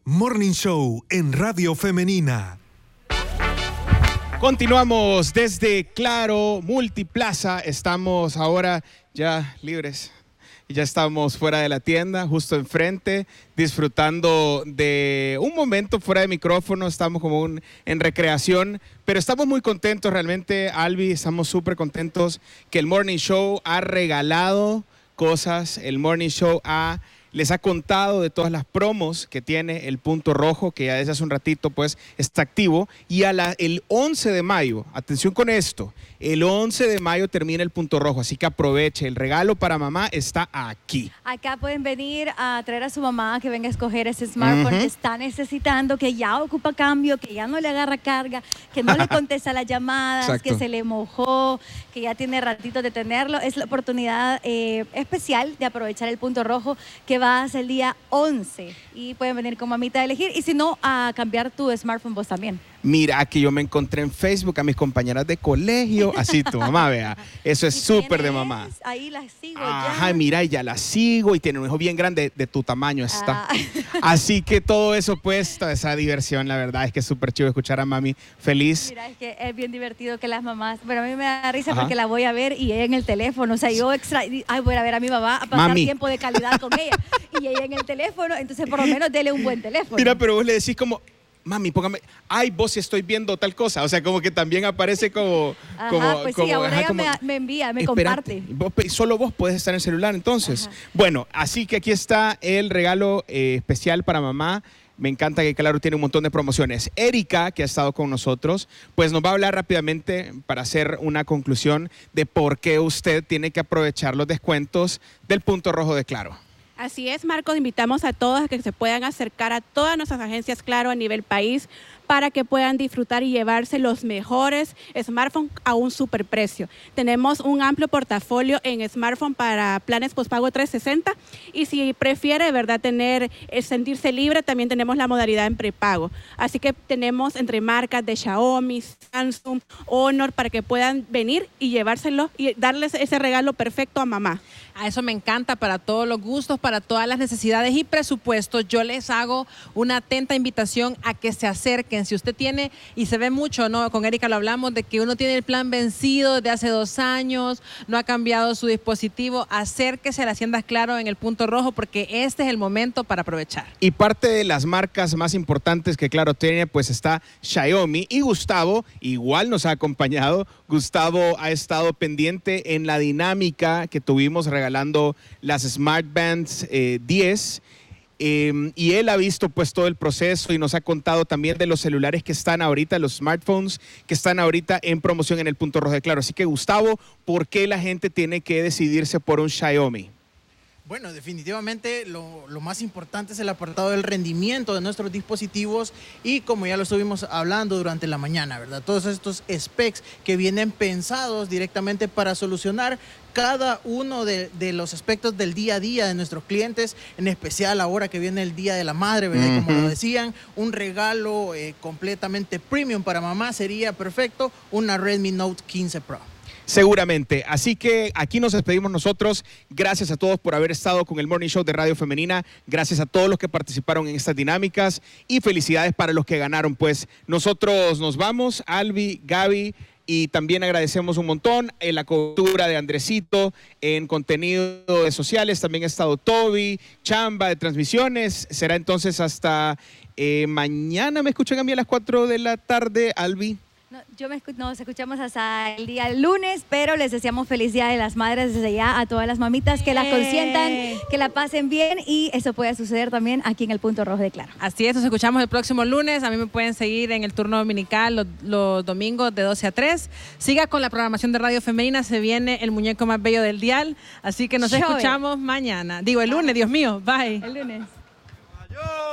Morning Show en Radio Femenina. Continuamos desde Claro Multiplaza. Estamos ahora ya libres. Ya estamos fuera de la tienda, justo enfrente, disfrutando de un momento fuera de micrófono. Estamos como en recreación, pero estamos muy contentos realmente, Albi. Estamos súper contentos que el Morning Show ha regalado cosas. El Morning Show les ha contado de todas las promos que tiene el Punto Rojo, que ya desde hace un ratito pues está activo. Y el 11 de mayo, atención con esto, el 11 de mayo termina el Punto Rojo, así que aproveche. El regalo para mamá está aquí. Acá pueden venir a traer a su mamá que venga a escoger ese smartphone que está necesitando, que ya ocupa cambio, que ya no le agarra carga, que no le contesta las llamadas, Exacto. que se le mojó, que ya tiene ratito de tenerlo. Es la oportunidad especial de aprovechar el Punto Rojo que va hasta el día 11 y pueden venir con mamita a elegir y si no, a cambiar tu smartphone vos también. Mira, que yo me encontré en Facebook a mis compañeras de colegio, así tu mamá, vea, eso es súper de mamá. Ahí las sigo Ajá, ya. mira, y ya la sigo y tiene un hijo bien grande, de tu tamaño está. Así que todo eso pues, toda esa diversión, la verdad es que es súper chido escuchar a mami feliz. Mira, es que es bien divertido que las mamás, pero a mí me da risa porque la voy a ver y ella en el teléfono, o sea, yo voy a ver a mi mamá a pasar tiempo de calidad con ella y ella en el teléfono, entonces por lo menos dele un buen teléfono. Mira, pero vos le decís como, mami, póngame, ay, vos si estoy viendo tal cosa, o sea, como que también aparece como... Pues sí, ahora ella me envía, me comparte. Solo vos podés estar en el celular, entonces. Bueno, así que aquí está el regalo especial para mamá. Me encanta que Claro tiene un montón de promociones. Erika, que ha estado con nosotros, pues nos va a hablar rápidamente para hacer una conclusión de por qué usted tiene que aprovechar los descuentos del Punto Rojo de Claro. Así es, Marcos, invitamos a todos a que se puedan acercar a todas nuestras agencias Claro a nivel país para que puedan disfrutar y llevarse los mejores smartphones a un superprecio. Tenemos un amplio portafolio en smartphone para planes postpago 360 y si prefiere de verdad sentirse libre, también tenemos la modalidad en prepago. Así que tenemos entre marcas de Xiaomi, Samsung, Honor para que puedan venir y llevárselo y darles ese regalo perfecto a mamá. A eso me encanta, para todos los gustos, para todas las necesidades y presupuestos. Yo les hago una atenta invitación a que se acerquen. Si usted tiene, y se ve mucho, ¿no? Con Erika lo hablamos, de que uno tiene el plan vencido desde hace 2 años, no ha cambiado su dispositivo, acérquese a las tiendas Claro en el Punto Rojo porque este es el momento para aprovechar. Y parte de las marcas más importantes que Claro tiene, pues está Xiaomi. Y Gustavo igual nos ha acompañado. Gustavo ha estado pendiente en la dinámica que tuvimos regalando las Smart Bands 10 y él ha visto pues todo el proceso y nos ha contado también de los celulares que están ahorita, los smartphones que están ahorita en promoción en el Punto Rojo de Claro. Así que Gustavo, ¿por qué la gente tiene que decidirse por un Xiaomi? Bueno, definitivamente lo más importante es el apartado del rendimiento de nuestros dispositivos y como ya lo estuvimos hablando durante la mañana, ¿verdad? Todos estos specs que vienen pensados directamente para solucionar cada uno de los aspectos del día a día de nuestros clientes, en especial ahora que viene el Día de la Madre, ¿verdad? Y como lo decían, un regalo completamente premium para mamá sería perfecto, una Redmi Note 15 Pro. Seguramente. Así que aquí nos despedimos nosotros. Gracias a todos por haber estado con el Morning Show de Radio Femenina. Gracias a todos los que participaron en estas dinámicas y felicidades para los que ganaron. Pues nosotros nos vamos, Albi, Gaby, y también agradecemos un montón en la cobertura de Andresito, en contenido de sociales. También ha estado Toby, Chamba de transmisiones. Será entonces hasta mañana. ¿Me escuchan a mí a las 4 de la tarde, Albi? Nos escuchamos hasta el día lunes, pero les deseamos feliz Día de las Madres desde ya a todas las mamitas, que las consientan, que la pasen bien y eso puede suceder también aquí en el Punto Rojo de Claro. Así es, nos escuchamos el próximo lunes. A mí me pueden seguir en el turno dominical los domingos de 12 a 3. Siga con la programación de Radio Femenina, se viene el muñeco más bello del dial, así que nos escuchamos mañana. Digo, el lunes, Dios mío, bye. El lunes.